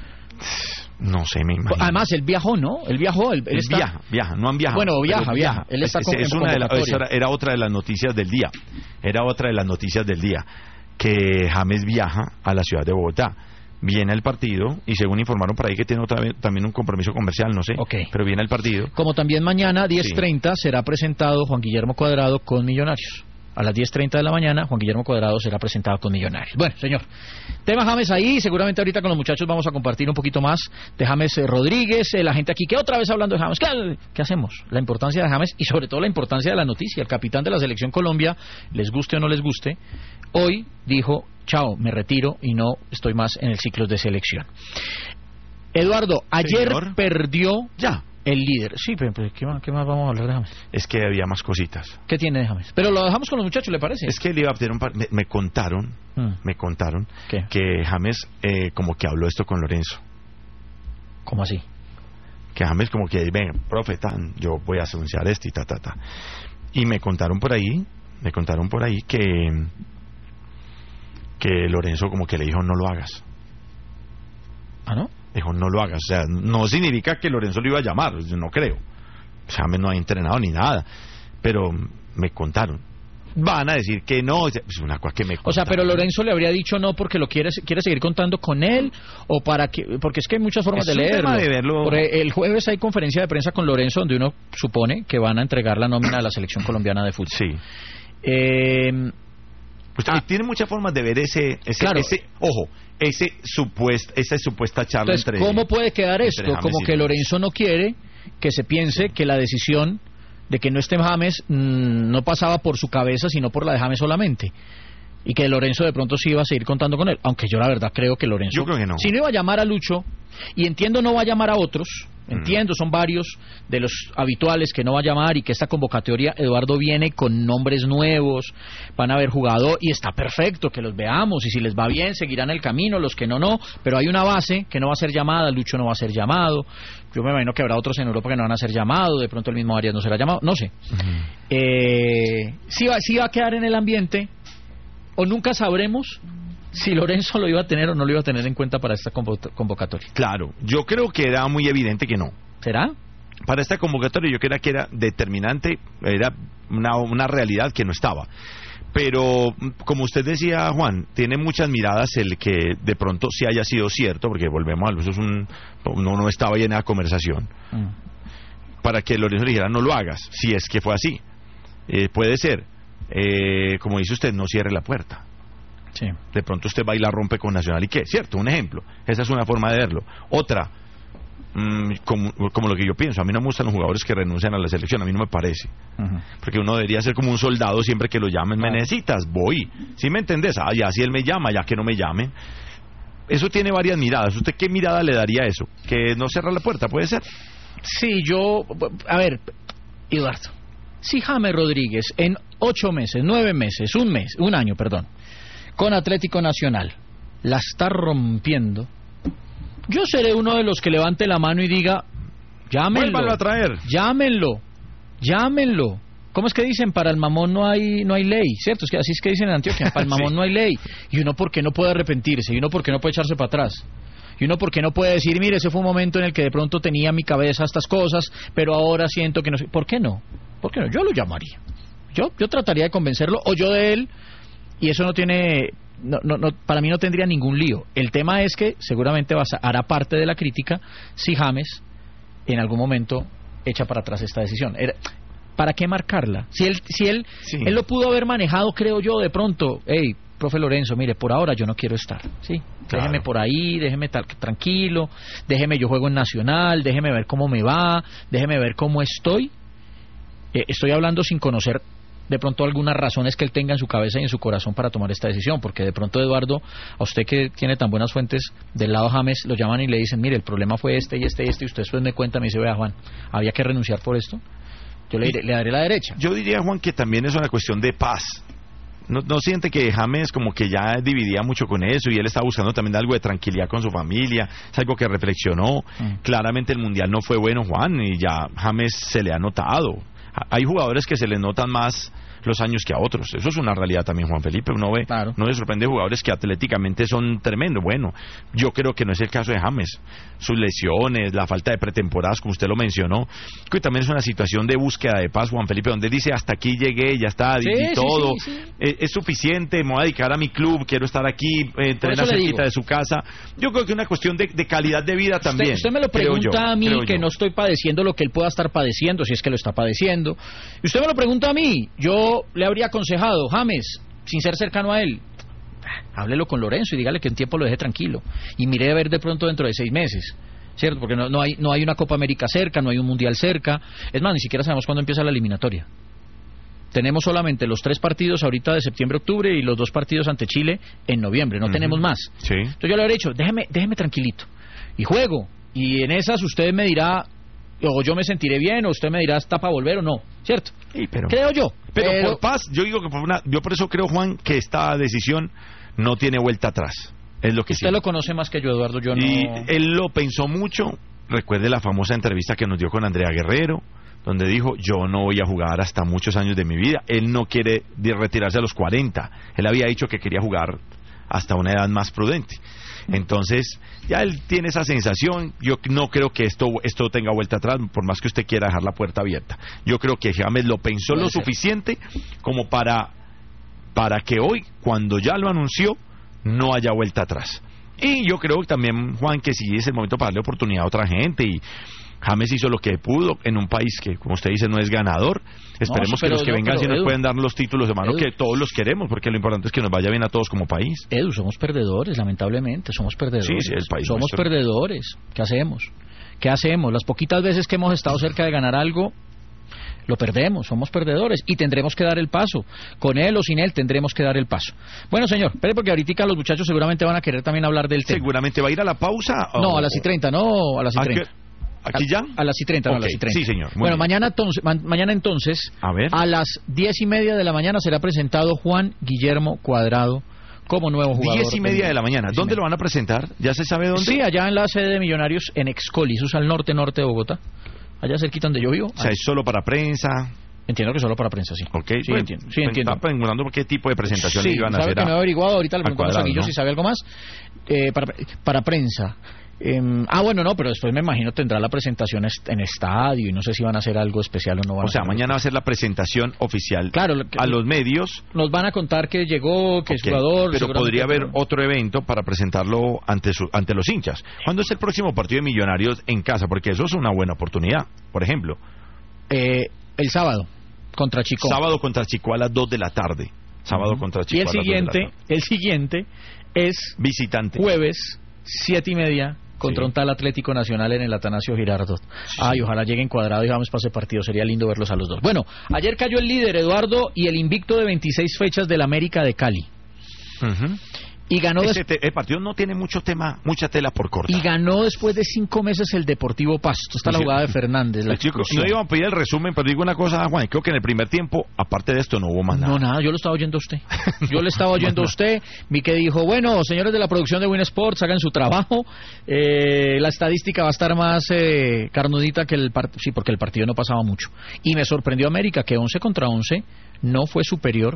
[SPEAKER 13] No sé, me imagino.
[SPEAKER 12] Además, él viajó, ¿no? Él viajó. Él, él
[SPEAKER 13] Él
[SPEAKER 12] está...
[SPEAKER 13] viaja, viaja, no han viajado.
[SPEAKER 12] Bueno, viaja,
[SPEAKER 13] pero
[SPEAKER 12] viaja. Él está
[SPEAKER 13] Es-
[SPEAKER 12] con-
[SPEAKER 13] es
[SPEAKER 12] en
[SPEAKER 13] una de la-
[SPEAKER 12] convocatoria.
[SPEAKER 13] esa era, era otra de las noticias del día. Era otra de las noticias del día. Que James viaja a la ciudad de Bogotá. Viene al partido y según informaron por ahí que tiene otra vez, también un compromiso comercial, no sé. Pero viene al partido.
[SPEAKER 12] Como también mañana, diez
[SPEAKER 13] Sí.
[SPEAKER 12] treinta, será presentado Juan Guillermo Cuadrado con Millonarios. A las diez treinta de la mañana, Juan Guillermo Cuadrado será presentado con Millonarios. Bueno, señor, tema James ahí. Seguramente ahorita con los muchachos vamos a compartir un poquito más de James eh, Rodríguez. eh, la gente aquí que otra vez hablando de James. ¿Qué, qué hacemos? La importancia de James y sobre todo la importancia de la noticia. El capitán de la Selección Colombia, les guste o no les guste, hoy dijo, chao, me retiro y no estoy más en el ciclo de selección. Eduardo, ayer
[SPEAKER 13] Señor.
[SPEAKER 12] perdió
[SPEAKER 13] ya
[SPEAKER 12] el líder. Sí, pero pero ¿qué más, qué más vamos a hablar de James?
[SPEAKER 13] Es que había más cositas.
[SPEAKER 12] ¿Qué tiene de James? Pero lo dejamos con los muchachos, ¿le parece?
[SPEAKER 13] Es que él iba a tener un par- me, me contaron,
[SPEAKER 12] Mm.
[SPEAKER 13] me contaron
[SPEAKER 12] ¿Qué?
[SPEAKER 13] que James eh, como que habló esto con Lorenzo.
[SPEAKER 12] ¿Cómo así?
[SPEAKER 13] Que James como que, ven, profe, tan, yo voy a anunciar esto y ta, ta, ta. Y me contaron por ahí, me contaron por ahí que que Lorenzo como que le dijo, no lo hagas.
[SPEAKER 12] ¿Ah, no?
[SPEAKER 13] Dijo, no lo hagas. O sea, no significa que Lorenzo lo iba a llamar, yo no creo. O sea, James no ha entrenado ni nada. Pero me contaron. Van a decir que no, es una cosa que me
[SPEAKER 12] O sea,
[SPEAKER 13] contaron.
[SPEAKER 12] pero Lorenzo le habría dicho no porque lo quiere quiere seguir contando con él o para que porque es que hay muchas formas
[SPEAKER 13] Es
[SPEAKER 12] de
[SPEAKER 13] un
[SPEAKER 12] leerlo.
[SPEAKER 13] tema de verlo.
[SPEAKER 12] Porque el jueves hay conferencia de prensa con Lorenzo donde uno supone que van a entregar la nómina de la selección colombiana de fútbol.
[SPEAKER 13] Sí.
[SPEAKER 12] Eh,
[SPEAKER 13] Pues, tiene muchas formas de ver ese, ese,
[SPEAKER 12] Claro.
[SPEAKER 13] ese ojo, ese supuest, esa supuesta charla
[SPEAKER 12] entonces,
[SPEAKER 13] entre.
[SPEAKER 12] ¿cómo puede quedar
[SPEAKER 13] entre
[SPEAKER 12] esto?
[SPEAKER 13] James
[SPEAKER 12] Como
[SPEAKER 13] y
[SPEAKER 12] que
[SPEAKER 13] Lorenzo.
[SPEAKER 12] Lorenzo no quiere que se piense que la decisión de que no esté James mmm, no pasaba por su cabeza, sino por la de James solamente. Y que Lorenzo de pronto sí iba a seguir contando con él. Aunque yo la verdad creo que Lorenzo...
[SPEAKER 13] Yo creo que no.
[SPEAKER 12] Si no iba a llamar a Lucho, y entiendo no va a llamar a otros,
[SPEAKER 13] Mm.
[SPEAKER 12] entiendo, son varios de los habituales que no va a llamar y que esta convocatoria, Eduardo, viene con nombres nuevos, van a haber jugado y está perfecto que los veamos y si les va bien seguirán el camino, los que no, no, pero hay una base que no va a ser llamada, Lucho no va a ser llamado, yo me imagino que habrá otros en Europa que no van a ser llamados, de pronto el mismo Arias no será llamado, no sé. Eh, sí, va, sí va a quedar en el ambiente o nunca sabremos si Lorenzo lo iba a tener o no lo iba a tener en cuenta para esta convo- convocatoria.
[SPEAKER 13] Claro, yo creo que era muy evidente que no.
[SPEAKER 12] ¿Será?
[SPEAKER 13] Para esta convocatoria yo creo que era determinante, era una, una realidad que no estaba. Pero, como usted decía, Juan, tiene muchas miradas el que de pronto sí haya sido cierto, porque volvemos a eso, es un, no, no estaba llena de conversación,
[SPEAKER 12] Mm.
[SPEAKER 13] para que Lorenzo le dijera no lo hagas, si es que fue así. Eh, puede ser, eh, como dice usted, no cierre la puerta.
[SPEAKER 12] Sí.
[SPEAKER 13] De pronto usted va y la rompe con Nacional y qué, cierto, un ejemplo. Esa es una forma de verlo. Otra, mmm, como, como lo que yo pienso, a mí no me gustan los jugadores que renuncian a la selección, a mí no me parece.
[SPEAKER 12] Ujú.
[SPEAKER 13] Porque uno debería ser como un soldado siempre que lo llamen, me necesitas, voy. ¿Sí me entendés? Ah, ya si él me llama, ya que no me llamen. Eso tiene varias miradas. ¿Usted qué mirada le daría a eso? Que no cierra la puerta, ¿puede ser?
[SPEAKER 12] Sí, yo... A ver, Eduardo, si James Rodríguez en ocho meses, nueve meses, un mes, un año, perdón, con Atlético Nacional, la está rompiendo, yo seré uno de los que levante la mano y diga, llámenlo.
[SPEAKER 13] Vuélvanlo a traer.
[SPEAKER 12] Llámenlo, llámenlo. ¿Cómo es que dicen? Para el mamón no hay no hay ley, ¿cierto? Es que así es que dicen en Antioquia, para el mamón
[SPEAKER 13] Sí.
[SPEAKER 12] no hay ley. Y uno porque no puede arrepentirse, y uno porque no puede echarse para atrás. Y uno porque no puede decir, mire, ese fue un momento en el que de pronto tenía en mi cabeza estas cosas, pero ahora siento que no sé. ¿Por qué no? ¿Por qué no? Yo lo llamaría. Yo yo trataría de convencerlo, o yo de él, y eso no tiene... No, no, no, para mí no tendría ningún lío. El tema es que seguramente vas a, hará parte de la crítica si James en algún momento echa para atrás esta decisión. Era, ¿para qué marcarla? Si él, si él,
[SPEAKER 13] Sí.
[SPEAKER 12] él lo pudo haber manejado, creo yo, de pronto, hey, profe Lorenzo, mire, por ahora yo no quiero estar, ¿sí?
[SPEAKER 13] Claro.
[SPEAKER 12] Déjeme por ahí, déjeme tal, tranquilo, déjeme yo juego en Nacional, déjeme ver cómo me va, déjeme ver cómo estoy. Eh, estoy hablando sin conocer de pronto algunas razones que él tenga en su cabeza y en su corazón para tomar esta decisión, porque de pronto, Eduardo, a usted que tiene tan buenas fuentes del lado James, lo llaman y le dicen, mire, el problema fue este y este y este, y usted después me cuenta, me dice, vea Juan, ¿había que renunciar por esto? Yo le, diré, le daré la derecha.
[SPEAKER 13] Yo diría, Juan, que también es una cuestión de paz. ¿No, no siente que James como que ya dividía mucho con eso y él está buscando también algo de tranquilidad con su familia? Es algo que reflexionó. Mm. Claramente el Mundial no fue bueno, Juan, y ya James se le ha notado. Hay jugadores que se les notan más los años que a otros. Eso es una realidad también, Juan Felipe. Uno ve, claro. No le sorprende jugadores que atléticamente son tremendos. Bueno, yo creo que no es el caso de James. Sus lesiones, la falta de pretemporadas, como usted lo mencionó, que también es una situación de búsqueda de paz, Juan Felipe, donde dice hasta aquí llegué, ya está, sí, y todo. Sí, sí, sí. Es, es suficiente, me voy a dedicar a mi club, quiero estar aquí, eh, entrenar cerquita de su casa. Yo creo que es una cuestión de, de calidad de vida también.
[SPEAKER 12] Usted, usted me lo pregunta yo, a mí, que yo. no estoy padeciendo lo que él pueda estar padeciendo, si es que lo está padeciendo. Y usted me lo pregunta a mí, yo le habría aconsejado, James, sin ser cercano a él, háblelo con Lorenzo y dígale que en tiempo lo deje tranquilo y mire a ver de pronto dentro de seis meses, ¿cierto? Porque no, no hay no hay una Copa América cerca, no hay un Mundial cerca, es más, ni siquiera sabemos cuándo empieza la eliminatoria. Tenemos solamente los tres partidos ahorita de septiembre-octubre y los dos partidos ante Chile en noviembre, no uh-huh. tenemos más.
[SPEAKER 13] Sí.
[SPEAKER 12] Entonces yo le habría dicho, déjeme, déjeme tranquilito y juego, y en esas usted me dirá, o yo me sentiré bien, o usted me dirá está para volver o no, ¿cierto?
[SPEAKER 13] Sí, pero,
[SPEAKER 12] creo yo.
[SPEAKER 13] Pero,
[SPEAKER 12] pero
[SPEAKER 13] por paz, yo digo que por una, yo por eso creo, Juan, que esta decisión no tiene vuelta atrás. Es lo que
[SPEAKER 12] usted
[SPEAKER 13] sí.
[SPEAKER 12] lo conoce más que yo, Eduardo. Yo no.
[SPEAKER 13] Y él lo pensó mucho. Recuerde la famosa entrevista que nos dio con Andrea Guerrero, donde dijo, yo no voy a jugar hasta muchos años de mi vida. Él no quiere retirarse a los cuarenta. Él había dicho que quería jugar hasta una edad más prudente. Entonces, ya él tiene esa sensación. Yo no creo que esto esto tenga vuelta atrás, por más que usted quiera dejar la puerta abierta. Yo creo que James lo pensó lo suficiente como para, para que hoy, cuando ya lo anunció, no haya vuelta atrás. Y yo creo también, Juan, que sí es el momento para darle oportunidad a otra gente. Y James hizo lo que pudo en un país que, como usted dice, no es ganador. Esperemos no, pero, que los que no, vengan sí nos Edu, pueden dar los títulos, hermano, Edu, que todos los queremos, porque lo importante es que nos vaya bien a todos como país.
[SPEAKER 12] Edu, somos perdedores, lamentablemente, somos perdedores.
[SPEAKER 13] Sí, sí, el país
[SPEAKER 12] somos
[SPEAKER 13] nuestro.
[SPEAKER 12] perdedores. ¿Qué hacemos? ¿Qué hacemos? Las poquitas veces que hemos estado cerca de ganar algo, lo perdemos, somos perdedores y tendremos que dar el paso. Con él o sin él tendremos que dar el paso. Bueno, señor, espere porque ahorita los muchachos seguramente van a querer también hablar del tema.
[SPEAKER 13] ¿Seguramente va a ir a la pausa?
[SPEAKER 12] No, o... a las y treinta, no, a las y treinta.
[SPEAKER 13] ¿Aquí ya?
[SPEAKER 12] A, a las y treinta, okay. no, a las y treinta.
[SPEAKER 13] Sí, señor. Muy
[SPEAKER 12] bueno,
[SPEAKER 13] bien.
[SPEAKER 12] mañana entonces, ma mañana entonces,
[SPEAKER 13] a, ver.
[SPEAKER 12] a las diez y media de la mañana será presentado Juan Guillermo Cuadrado como nuevo jugador.
[SPEAKER 13] Diez y media de la mañana. ¿Dónde lo van a presentar? ¿Ya se sabe dónde?
[SPEAKER 12] Sí, allá en la sede de Millonarios, en Excoli, eso es al norte, norte de Bogotá. Allá cerquita donde yo vivo.
[SPEAKER 13] O sea, es solo para prensa.
[SPEAKER 12] Entiendo que solo para prensa, sí.
[SPEAKER 13] Okay,
[SPEAKER 12] sí,
[SPEAKER 13] pues,
[SPEAKER 12] entiendo. Sí, entiendo.
[SPEAKER 13] Está preguntando qué tipo de presentación
[SPEAKER 12] sí,
[SPEAKER 13] iban a hacer.
[SPEAKER 12] Sí, sabe que me he averiguado, ahorita le preguntamos a Guillo
[SPEAKER 13] ¿no?
[SPEAKER 12] si sabe algo más. Eh, para, para prensa. Eh, ah, bueno, no, pero después me imagino tendrá la presentación en estadio y no sé si van a hacer algo especial o no van
[SPEAKER 13] o sea,
[SPEAKER 12] a
[SPEAKER 13] mañana va a ser la presentación oficial
[SPEAKER 12] claro,
[SPEAKER 13] a los medios.
[SPEAKER 12] Nos van a contar que llegó, que okay, es jugador.
[SPEAKER 13] Pero podría haber otro evento para presentarlo ante, su, ante los hinchas. ¿Cuándo es el próximo partido de Millonarios en casa? Porque eso es una buena oportunidad, por ejemplo.
[SPEAKER 12] Eh, el sábado, contra Chico.
[SPEAKER 13] Sábado contra Chico a las dos de la tarde. Sábado uh-huh. contra Chico
[SPEAKER 12] y el
[SPEAKER 13] a las
[SPEAKER 12] siguiente,
[SPEAKER 13] dos de la tarde.
[SPEAKER 12] el siguiente es
[SPEAKER 13] visitante.
[SPEAKER 12] Jueves, siete y media. Contra sí. un tal Atlético Nacional en el Atanasio Girardot. Sí. Ay, ojalá lleguen Cuadrado y vamos para ese partido. Sería lindo verlos a los dos. Bueno, ayer cayó el líder, Eduardo, y el invicto de veintiséis fechas del América de Cali.
[SPEAKER 13] Uh-huh.
[SPEAKER 12] Y ganó
[SPEAKER 13] Ese te, el partido no tiene mucho tema, mucha tela por cortar.
[SPEAKER 12] Y ganó después de cinco meses el Deportivo Pasto. Está sí, la jugada de Fernández. La
[SPEAKER 13] chico, no iban a pedir el resumen, pero digo una cosa, Juan, creo que en el primer tiempo, aparte de esto, no hubo más nada.
[SPEAKER 12] No, nada, yo lo estaba oyendo a usted. Yo le estaba oyendo a usted, vi que dijo, bueno, señores de la producción de Win Sports, hagan su trabajo. Eh, la estadística va a estar más eh, carnudita que el partido. Sí, porque el partido no pasaba mucho. Y me sorprendió América, que once contra once no fue superior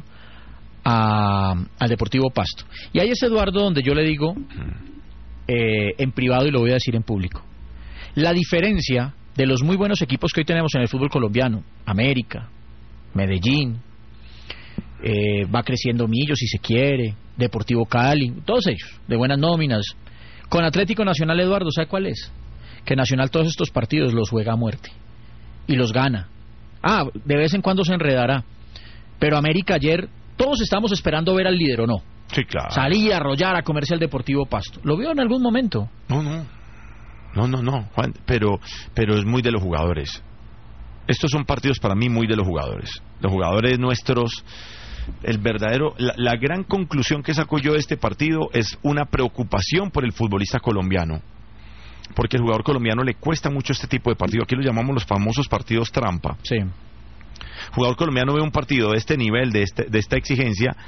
[SPEAKER 12] A, al Deportivo Pasto. Y ahí es, Eduardo, donde yo le digo eh, en privado y lo voy a decir en público, la diferencia de los muy buenos equipos que hoy tenemos en el fútbol colombiano, América, Medellín, eh, va creciendo Millo si se quiere, Deportivo Cali, todos ellos de buenas nóminas, con Atlético Nacional, Eduardo, ¿sabe cuál es? Que Nacional todos estos partidos los juega a muerte y los gana Ah, de vez en cuando se enredará. Pero América ayer, todos estamos esperando ver al líder, ¿o no?
[SPEAKER 13] Sí, claro.
[SPEAKER 12] Salir a arrollar, a comerse al Deportivo Pasto. ¿Lo vio en algún momento?
[SPEAKER 13] No, no. No, no, no, Juan. Pero, pero es muy de los jugadores. Estos son partidos para mí muy de los jugadores. Los jugadores nuestros, el verdadero, la, la gran conclusión que saco yo de este partido es una preocupación por el futbolista colombiano. Porque al jugador colombiano le cuesta mucho este tipo de partido. Aquí lo llamamos los famosos partidos trampa.
[SPEAKER 12] Sí.
[SPEAKER 13] El jugador colombiano ve un partido de este nivel, de, este, de esta exigencia,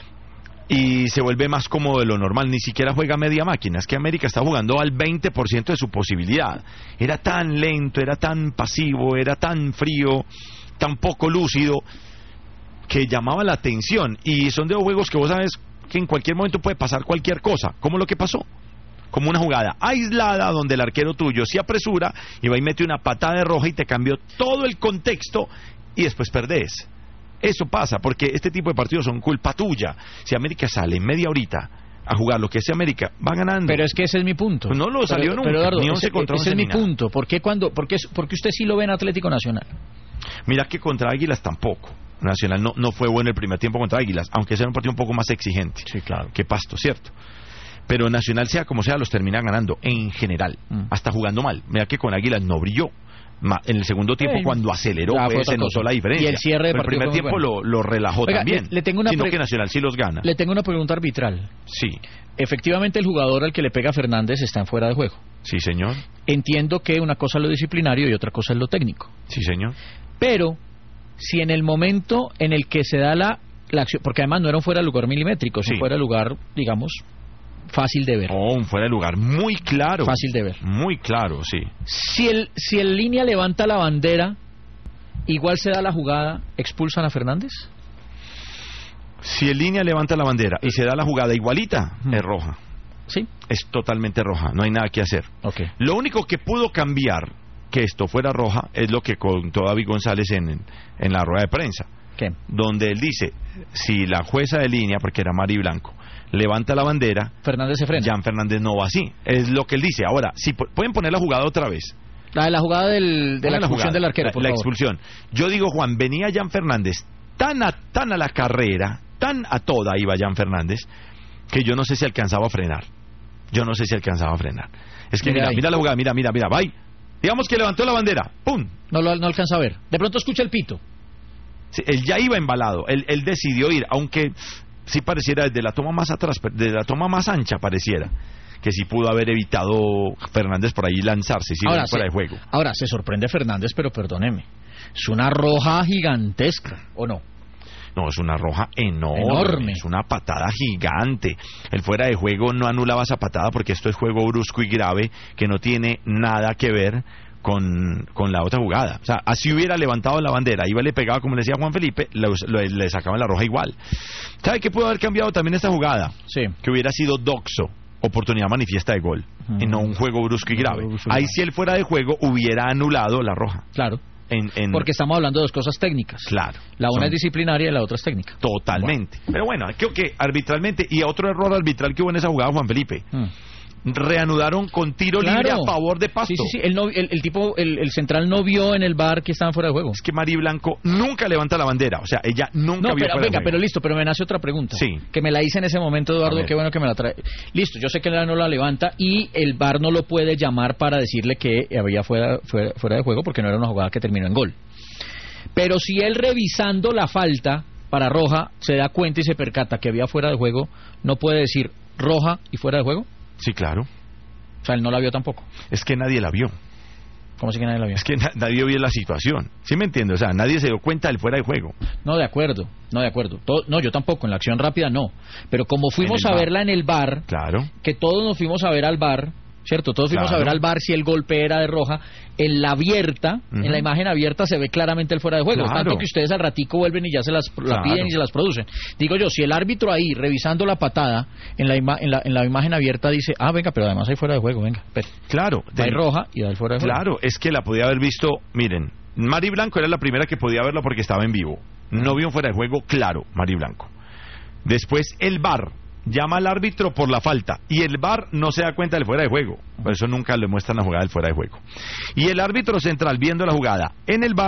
[SPEAKER 13] y se vuelve más cómodo de lo normal. Ni siquiera juega media máquina. Es que América está jugando al veinte por ciento de su posibilidad. Era tan lento, era tan pasivo, era tan frío, tan poco lúcido, que llamaba la atención. Y son de los juegos que vos sabes que en cualquier momento puede pasar cualquier cosa, como lo que pasó. Como una jugada aislada donde el arquero tuyo se apresura y va y mete una patada de Roja y te cambió todo el contexto y después perdés. Eso pasa porque este tipo de partidos son culpa tuya. Si América sale en media horita a jugar lo que es América, va ganando.
[SPEAKER 12] Pero es que ese es mi punto.
[SPEAKER 13] Pues no lo salió
[SPEAKER 12] pero,
[SPEAKER 13] nunca,
[SPEAKER 12] pero Eduardo,
[SPEAKER 13] ni once
[SPEAKER 12] ese,
[SPEAKER 13] contra once
[SPEAKER 12] ese es mi
[SPEAKER 13] ni nada.
[SPEAKER 12] punto. ¿Por qué, cuando, por, qué, por qué usted sí lo ve en Atlético Nacional?
[SPEAKER 13] Mira que contra Águilas tampoco. Nacional no, no fue bueno el primer tiempo contra Águilas, aunque sea un partido un poco más exigente.
[SPEAKER 12] Sí, claro.
[SPEAKER 13] Que Pasto, ¿cierto? Pero Nacional, sea como sea, los termina ganando en general, mm. hasta jugando mal. Mira que con Águilas no brilló. En el segundo tiempo, hey, cuando aceleró, pues, se notó la diferencia.
[SPEAKER 12] Y el cierre de
[SPEAKER 13] el primer tiempo
[SPEAKER 12] bueno.
[SPEAKER 13] lo, lo relajó
[SPEAKER 12] Oiga,
[SPEAKER 13] también.
[SPEAKER 12] Le, le tengo una
[SPEAKER 13] sino
[SPEAKER 12] pre...
[SPEAKER 13] que Nacional sí los gana.
[SPEAKER 12] Le tengo una pregunta arbitral.
[SPEAKER 13] Sí.
[SPEAKER 12] Efectivamente, el jugador al que le pega a Fernández está en fuera de juego.
[SPEAKER 13] Sí, señor.
[SPEAKER 12] Entiendo que una cosa es lo disciplinario y otra cosa es lo técnico.
[SPEAKER 13] Sí, señor.
[SPEAKER 12] Pero, si en el momento en el que se da la, la acción, porque además no era un fuera de lugar milimétrico, sí. un fuera de lugar, digamos, fácil de ver.
[SPEAKER 13] Oh, un fuera de lugar muy claro.
[SPEAKER 12] Fácil de ver.
[SPEAKER 13] Muy claro, sí.
[SPEAKER 12] Si el, si el línea levanta la bandera, igual se da la jugada, ¿expulsan a Fernández?
[SPEAKER 13] Si el línea levanta la bandera y se da la jugada igualita, hmm. es roja.
[SPEAKER 12] Sí.
[SPEAKER 13] Es totalmente roja, no hay nada que hacer.
[SPEAKER 12] Okay.
[SPEAKER 13] Lo único que pudo cambiar que esto fuera roja es lo que contó David González en, en la rueda de prensa.
[SPEAKER 12] ¿Qué?
[SPEAKER 13] Donde él dice, si la jueza de línea, porque era Mari Blanco, levanta la bandera,
[SPEAKER 12] Fernández se frena.
[SPEAKER 13] Jan Fernández no va así. Es lo que él dice. Ahora, si pueden poner la jugada otra vez.
[SPEAKER 12] La de la jugada del, de la expulsión
[SPEAKER 13] jugada,
[SPEAKER 12] del arquero,
[SPEAKER 13] la,
[SPEAKER 12] por
[SPEAKER 13] la
[SPEAKER 12] favor.
[SPEAKER 13] expulsión. Yo digo, Juan, venía Jan Fernández tan a, tan a la carrera, tan a toda iba Jan Fernández, que yo no sé si alcanzaba a frenar. Yo no sé si alcanzaba a frenar. Es que mira, mira, mira la jugada, mira, mira, mira, va. Digamos que levantó la bandera, ¡pum!
[SPEAKER 12] No lo no alcanza a ver. De pronto escucha el pito.
[SPEAKER 13] Sí, él ya iba embalado, él, él decidió ir, aunque sí pareciera desde la toma más atrás, desde la toma más ancha pareciera que sí pudo haber evitado Fernández por ahí lanzarse, si
[SPEAKER 12] ahora,
[SPEAKER 13] no fuera
[SPEAKER 12] se,
[SPEAKER 13] de juego.
[SPEAKER 12] Ahora, se sorprende Fernández, pero perdóneme, es una roja gigantesca, ¿o no?
[SPEAKER 13] No, es una roja enorme,
[SPEAKER 12] enorme,
[SPEAKER 13] es una patada gigante. El fuera de juego no anulaba esa patada porque esto es juego brusco y grave que no tiene nada que ver con, con la otra jugada. O sea, así hubiera levantado la bandera, iba y le pegaba, como le decía Juan Felipe, le, le, le sacaban la roja igual. ¿Sabe qué pudo haber cambiado también esta jugada?
[SPEAKER 12] Sí.
[SPEAKER 13] Que hubiera sido doxo, oportunidad manifiesta de gol, mm. y no un juego brusco y grave. Ahí sí el fuera de juego hubiera anulado la roja.
[SPEAKER 12] Claro.
[SPEAKER 13] En, en...
[SPEAKER 12] Porque estamos hablando de dos cosas técnicas.
[SPEAKER 13] Claro.
[SPEAKER 12] La una
[SPEAKER 13] son...
[SPEAKER 12] es disciplinaria y la otra es técnica.
[SPEAKER 13] Totalmente. Bueno. Pero bueno, creo que arbitralmente, y otro error arbitral que hubo en esa jugada, Juan Felipe, mm. reanudaron con tiro
[SPEAKER 12] claro.
[SPEAKER 13] libre a favor de Pasto.
[SPEAKER 12] Sí, sí, sí. El, no, el, el tipo, el, el central no vio en el V A R que estaban fuera de juego.
[SPEAKER 13] Es que Mari Blanco nunca levanta la bandera, o sea, ella nunca
[SPEAKER 12] no,
[SPEAKER 13] vio
[SPEAKER 12] pero,
[SPEAKER 13] fuera
[SPEAKER 12] venga,
[SPEAKER 13] de juego.
[SPEAKER 12] pero listo, pero me nace otra pregunta.
[SPEAKER 13] Sí.
[SPEAKER 12] Que me la hice en ese momento, Eduardo, qué bueno que me la trae. Listo, yo sé que él no la levanta y el V A R no lo puede llamar para decirle que había fuera, fuera, fuera de juego porque no era una jugada que terminó en gol. Pero si él revisando la falta para roja se da cuenta y se percata que había fuera de juego, ¿no puede decir roja y fuera de juego?
[SPEAKER 13] Sí, claro.
[SPEAKER 12] O sea, él no la vio tampoco.
[SPEAKER 13] Es que nadie la vio.
[SPEAKER 12] ¿Cómo así que nadie la vio?
[SPEAKER 13] Es que na nadie vio la situación. ¿Sí me entiende? O sea, nadie se dio cuenta del fuera de juego.
[SPEAKER 12] No, de acuerdo. No, de acuerdo. Todo, no, yo tampoco. En la acción rápida no. Pero como fuimos a verla en el V A R,
[SPEAKER 13] claro,
[SPEAKER 12] que todos nos fuimos a ver al V A R, ¿cierto? Todos fuimos
[SPEAKER 13] claro.
[SPEAKER 12] a ver al V A R si el golpe era de roja. En la abierta, uh-huh. en la imagen abierta se ve claramente el fuera de juego.
[SPEAKER 13] Claro.
[SPEAKER 12] Tanto que ustedes al ratico vuelven y ya se las la
[SPEAKER 13] claro.
[SPEAKER 12] piden y se las producen. Digo yo, si el árbitro ahí, revisando la patada, en la, ima en la, en la imagen abierta dice, ah, venga, pero además hay fuera de juego, venga. Pero,
[SPEAKER 13] claro.
[SPEAKER 12] Hay roja y hay fuera de juego.
[SPEAKER 13] Claro, es que la podía haber visto, miren, Mari Blanco era la primera que podía verla porque estaba en vivo. No vio un fuera de juego, claro, Mari Blanco. Después el V A R llama al árbitro por la falta y el V A R no se da cuenta del fuera de juego, por eso nunca le muestran la jugada del fuera de juego. Y el árbitro central viendo la jugada en el V A R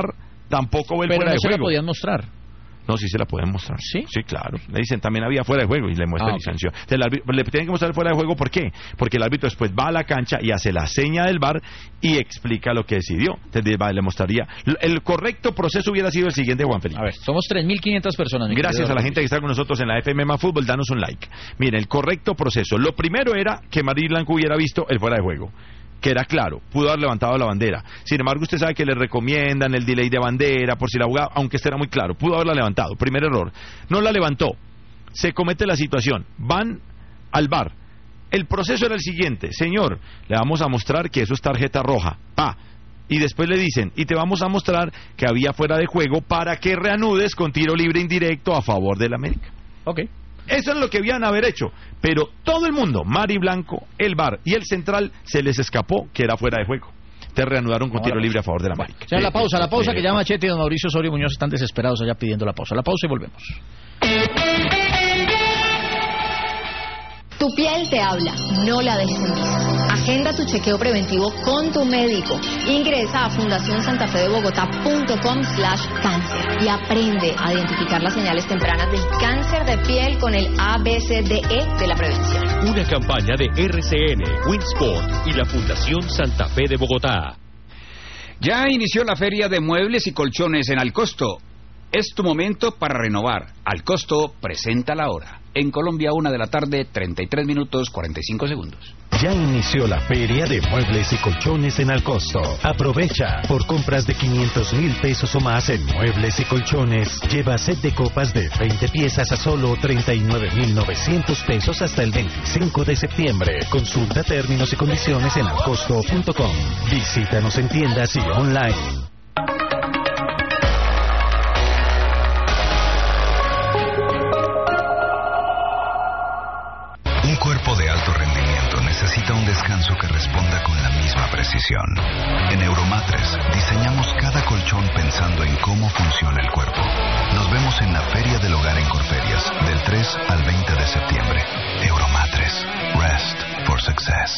[SPEAKER 13] tampoco ve el
[SPEAKER 12] Pero
[SPEAKER 13] fuera
[SPEAKER 12] no
[SPEAKER 13] de
[SPEAKER 12] se la
[SPEAKER 13] juego.
[SPEAKER 12] podían mostrar.
[SPEAKER 13] No, sí se la pueden mostrar.
[SPEAKER 12] ¿Sí?
[SPEAKER 13] Sí, claro. Le dicen, también había fuera de juego y le muestran
[SPEAKER 12] Ah,
[SPEAKER 13] y
[SPEAKER 12] ok.
[SPEAKER 13] sanción. El árbitro- le tienen que mostrar fuera de juego, ¿por qué? Porque el árbitro después va a la cancha y hace la seña del V A R y explica lo que decidió. Entonces le mostraría. El correcto proceso hubiera sido el siguiente, Juan Felipe.
[SPEAKER 12] A ver, somos tres mil quinientas personas. mi
[SPEAKER 13] Gracias
[SPEAKER 12] querido
[SPEAKER 13] a la
[SPEAKER 12] Luis.
[SPEAKER 13] gente que está con nosotros en la F M más Fútbol, danos un like. Miren, el correcto proceso. Lo primero era que Marí Blanco hubiera visto el fuera de juego, que era claro, pudo haber levantado la bandera. Sin embargo, usted sabe que le recomiendan el delay de bandera, por si la jugada, aunque este era muy claro, pudo haberla levantado. Primer error. No la levantó. Se comete la situación. Van al V A R. El proceso era el siguiente. Señor, le vamos a mostrar que eso es tarjeta roja. Pa. Y después le dicen, y te vamos a mostrar que había fuera de juego para que reanudes con tiro libre indirecto a favor del América.
[SPEAKER 12] Ok.
[SPEAKER 13] Eso es lo que habían haber hecho, pero todo el mundo, Mari Blanco, el V A R y el central, se les escapó que era fuera de juego. Te reanudaron con tiro libre a favor de la América.
[SPEAKER 12] O sea, la pausa, la pausa
[SPEAKER 13] Eh,
[SPEAKER 12] que llama Machete y don Mauricio Osorio Muñoz están desesperados allá pidiendo la pausa. La pausa y volvemos.
[SPEAKER 2] Tu piel te habla, no la dejes en vista. Agenda tu chequeo preventivo con tu médico. Ingresa a fundación santa fe de bogotá punto com slash cáncer y aprende a identificar las señales tempranas del cáncer de piel con el A B C D E de la prevención.
[SPEAKER 14] Una campaña de R C N, Winsport y la Fundación Santa Fe de Bogotá.
[SPEAKER 15] Ya inició la feria de muebles y colchones en Alcosto. Es tu momento para renovar. Alcosto presenta la hora. En Colombia, una de la tarde, treinta y tres minutos, cuarenta y cinco segundos.
[SPEAKER 16] Ya inició la feria de muebles y colchones en Alcosto. Aprovecha. Por compras de quinientos mil pesos o más en muebles y colchones, lleva set de copas de veinte piezas a solo treinta y nueve mil novecientos pesos hasta el veinticinco de septiembre. Consulta términos y condiciones en alcosto punto com. Visítanos en tiendas y online.
[SPEAKER 17] Un cuerpo de alto rendimiento necesita un descanso que responda con la misma precisión. En Euromatres diseñamos cada colchón pensando en cómo funciona el cuerpo. Nos vemos en la Feria del Hogar en Corferias, del tres al veinte de septiembre. Euromatres. Rest for success.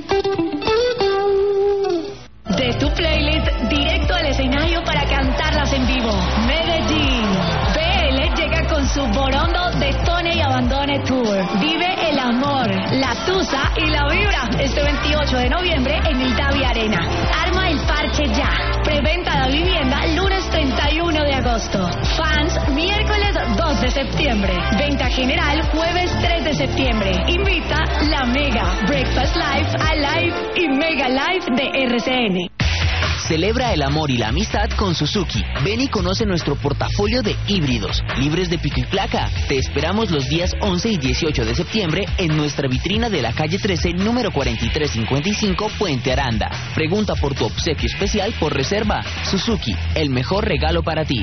[SPEAKER 18] De tu playlist directo al escenario para cantarlas en vivo. Medellín. B L llega con su Borondo Detone y Abandone Tour. Vive el amor, la tusa y la vibra este veintiocho de noviembre en el Davi Arena. Arma el parche ya. Preventa de vivienda lunes treinta y uno de agosto. Fans miércoles dos de septiembre. Venta general jueves tres de septiembre. Invita la Mega Breakfast Live, Alive y Mega Live de R C N.
[SPEAKER 19] Celebra el amor y la amistad con Suzuki. Ven y conoce nuestro portafolio de híbridos, libres de pico y placa. Te esperamos los días once y dieciocho de septiembre en nuestra vitrina de la calle trece, número cuarenta y tres cincuenta y cinco, Puente Aranda. Pregunta por tu obsequio especial por reserva. Suzuki, el mejor regalo para ti.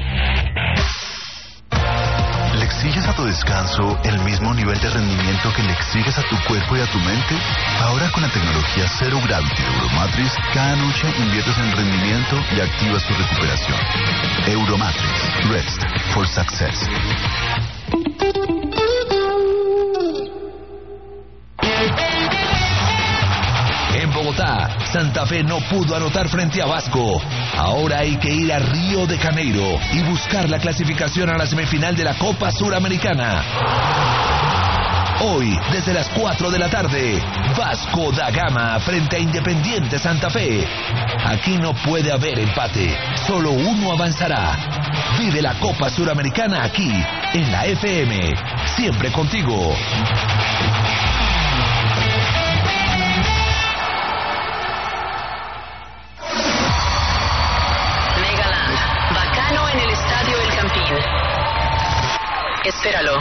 [SPEAKER 17] ¿Le exiges a tu descanso el mismo nivel de rendimiento que le exiges a tu cuerpo y a tu mente? Ahora con la tecnología Zero Gravity de Euromatrix, cada noche inviertes en rendimiento y activas tu recuperación. Euromatrix. Rest for success.
[SPEAKER 1] En Bogotá, Santa Fe no pudo anotar frente a Vasco. Ahora hay que ir a Río de Janeiro y buscar la clasificación a la semifinal de la Copa Suramericana. Hoy, desde las cuatro de la tarde, Vasco da Gama frente a Independiente Santa Fe. Aquí no puede haber empate, solo uno avanzará. Vive la Copa Suramericana aquí, en la F M, siempre contigo.
[SPEAKER 20] Megaland, bacano en el Estadio El Campín. Espéralo.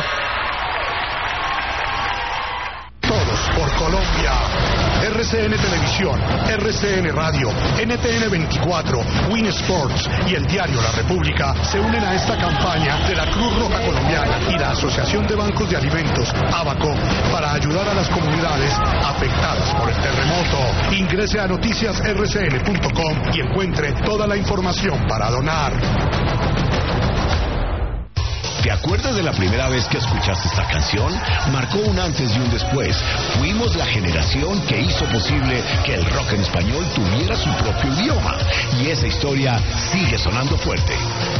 [SPEAKER 21] Todos por Colombia. R C N Televisión, R C N Radio, N T N veinticuatro, Win Sports y el diario La República se unen a esta campaña de la Cruz Roja Colombiana y la Asociación de Bancos de Alimentos, ABACO, para ayudar a las comunidades afectadas por el terremoto. Ingrese a noticias r c n punto com y encuentre toda la información para donar.
[SPEAKER 6] ¿Te acuerdas de la primera vez que escuchaste esta canción? Marcó un antes y un después. Fuimos la generación que hizo posible que el rock en español tuviera su propio idioma. Y esa historia sigue sonando fuerte.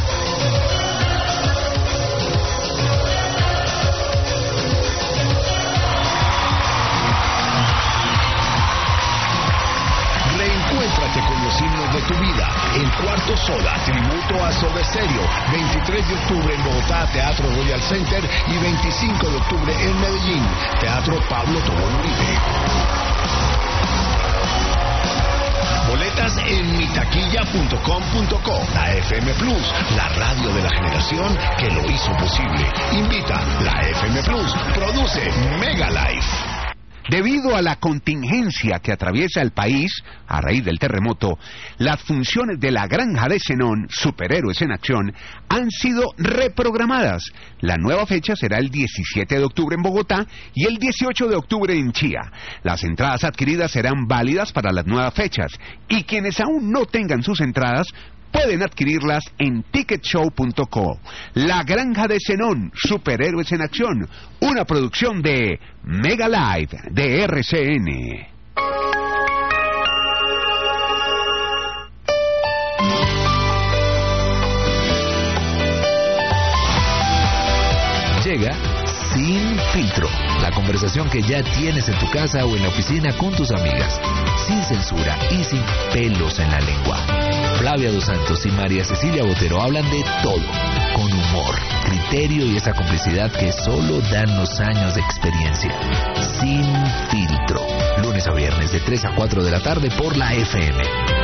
[SPEAKER 6] Reencuéntrate con los himnos de tu vida. El Cuarto Soda, tributo a Soda Stereo. veintitrés de octubre en Bogotá, Teatro Royal Center. Y veinticinco de octubre en Medellín, Teatro Pablo Tobón Uribe. Boletas en mitaquilla punto com punto co. La F M Plus, la radio de la generación que lo hizo posible. Invita la F M Plus. Produce Mega Life.
[SPEAKER 3] Debido a la contingencia que atraviesa el país a raíz del terremoto, las funciones de la Granja de Zenón, Superhéroes en Acción, han sido reprogramadas. La nueva fecha será el diecisiete de octubre en Bogotá y el dieciocho de octubre en Chía. Las entradas adquiridas serán válidas para las nuevas fechas y quienes aún no tengan sus entradas pueden adquirirlas en ticket show punto co. La Granja de Zenón, Superhéroes en Acción, una producción de Mega Live de R C N.
[SPEAKER 1] Llega Sin Filtro, la conversación que ya tienes en tu casa o en la oficina con tus amigas, sin censura y sin pelos en la lengua. Flavia Dos Santos y María Cecilia Botero hablan de todo, con humor, criterio y esa complicidad que solo dan los años de experiencia. Sin Filtro, lunes a viernes de tres a cuatro de la tarde por la F M.